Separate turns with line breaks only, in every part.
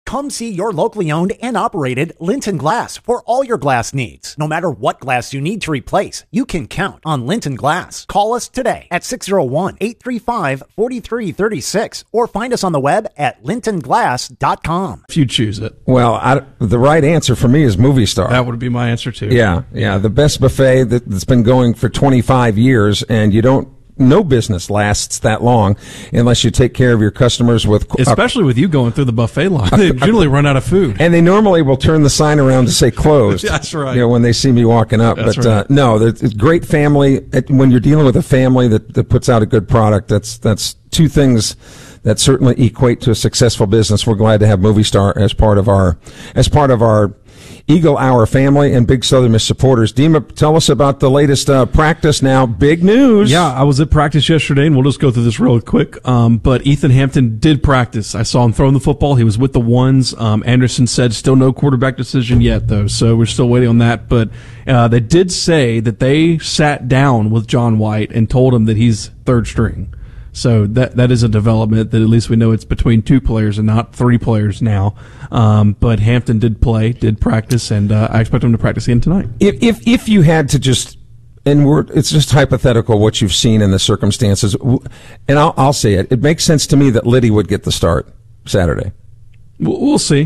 Come see your locally owned and operated Linton Glass for all your glass needs. No matter what glass you need to replace, you can count on Linton Glass. Call us today at 601-835-4336 or find us on the web at lintonglass.com.
If you choose it.
Well, the right answer for me is Movie Star.
That would be my answer too.
Yeah. The best buffet that's been going for 25 years, and no business lasts that long unless you take care of your customers with...
Especially with you going through the buffet line. They generally run out of food.
And they normally will turn the sign around to say closed.
That's right.
When they see me walking up.
That's
but
right.
no, it's a great family. When you're dealing with a family that puts out a good product, that's two things that certainly equate to a successful business. We're glad to have Movie Star as part of our Eagle Hour family and Big Southern Miss supporters. Dima, tell us about the latest practice now. Big news.
Yeah, I was at practice yesterday, and we'll just go through this real quick. But Ethan Hampton did practice. I saw him throwing the football. He was with the ones. Anderson said still no quarterback decision yet, though, so we're still waiting on that. But they did say that they sat down with John White and told him that he's third string. So that is a development that at least we know it's between two players and not three players now. But Hampton did practice, and I expect him to practice again tonight.
If you had to just, it's just hypothetical what you've seen in the circumstances, and I'll say it. It makes sense to me that Liddy would get the start Saturday.
We'll see.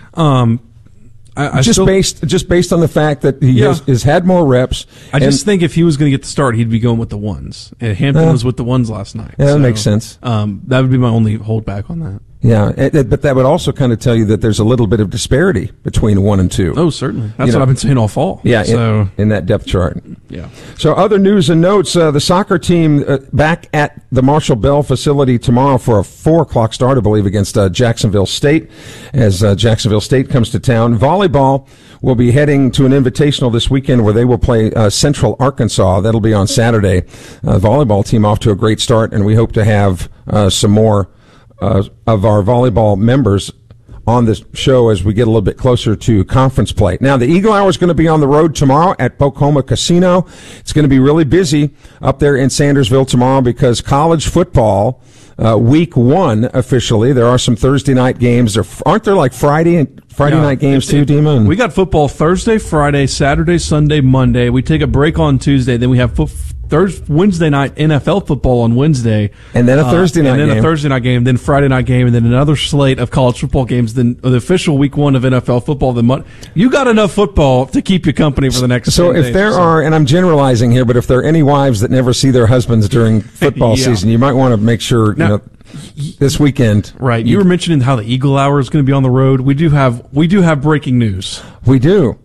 Based on the fact that he has had more reps.
I just think if he was going to get the start, he'd be going with the ones. And Hampton was with the ones last night.
Yeah, that makes sense.
That would be my only holdback on that.
Yeah, but that would also kind of tell you that there's a little bit of disparity between 1 and 2.
Oh, certainly. That's what I've been saying all fall.
Yeah, in that depth chart.
Yeah.
So other news and notes, the soccer team back at the Marshall Bell facility tomorrow for a 4 o'clock start, I believe, against Jacksonville State, as Jacksonville State comes to town. Volleyball will be heading to an invitational this weekend where they will play Central Arkansas. That'll be on Saturday. Volleyball team off to a great start, and we hope to have some more of our volleyball members on this show as we get a little bit closer to conference play. Now, the Eagle Hour is going to be on the road tomorrow at Pocoma Casino. It's going to be really busy up there in Sandersville tomorrow because college football, week 1 officially. There are some Thursday night games. Aren't there like Friday night games too, Dima?
We got football Thursday, Friday, Saturday, Sunday, Monday. We take a break on Tuesday. Then we have Wednesday night NFL football on Wednesday,
and then a Thursday night game.
A Thursday night game, then Friday night game, and then another slate of college football games. Then the official week 1 of NFL football. You got enough football to keep you company for the next.
So if there are, and I'm generalizing here, but if there are any wives that never see their husbands during football season, you might want to make sure this weekend.
Right. You were mentioning how the Eagle Hour is going to be on the road. We do have breaking news.
We do.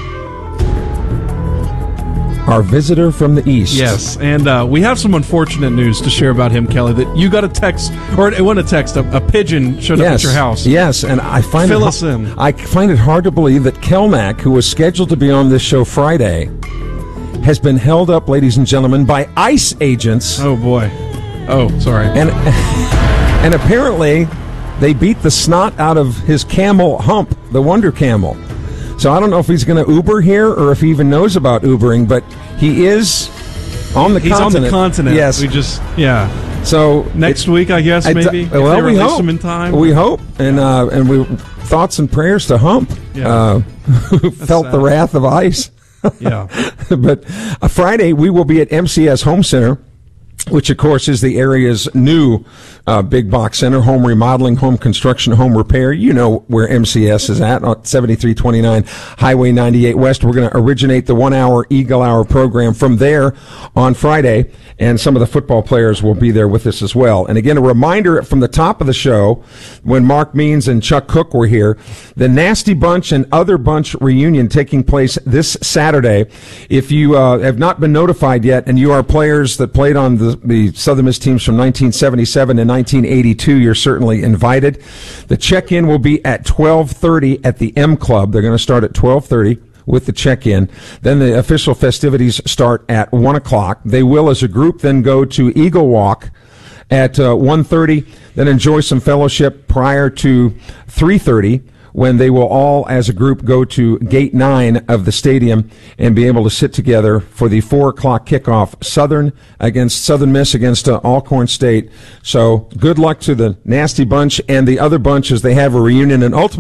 Our visitor from the East.
Yes, and we have some unfortunate news to share about him, Kelly, that you got a text, or it wasn't a text, a pigeon showed up at your house.
Yes, and I find I find it hard to believe that Kelmac, who was scheduled to be on this show Friday, has been held up, ladies and gentlemen, by ICE agents.
Oh, boy. Oh, sorry.
And apparently they beat the snot out of his camel Hump, the Wonder Camel. So I don't know if he's going to Uber here or if he even knows about Ubering, but he is on the continent.
He's on the continent.
Yes. So
next week, I guess, maybe.
Well, we hope.
Him in time.
We hope. And we thoughts and prayers to Hump, who felt the wrath of ICE.
Yeah.
But Friday, we will be at MCS Home Center, which, of course, is the area's new big box center, home remodeling, home construction, home repair. You know where MCS is at, on 7329 Highway 98 West. We're going to originate the 1-hour Eagle Hour program from there on Friday, and some of the football players will be there with us as well. And again, a reminder from the top of the show, when Mark Means and Chuck Cook were here, the Nasty Bunch and Other Bunch reunion taking place this Saturday. If you have not been notified yet, and you are players that played on the Southern Miss teams from 1977 and 1982, you're certainly invited. The check-in will be at 12:30 at the M Club. They're going to start at 12:30 with the check-in. Then the official festivities start at 1 o'clock. They will, as a group, then go to Eagle Walk at 1:30, then enjoy some fellowship prior to 3:30, when they will all, as a group, go to Gate 9 of the stadium and be able to sit together for the 4 o'clock kickoff. Southern Miss against Alcorn State. So good luck to the Nasty Bunch and the Other Bunch as they have a reunion, and ultimately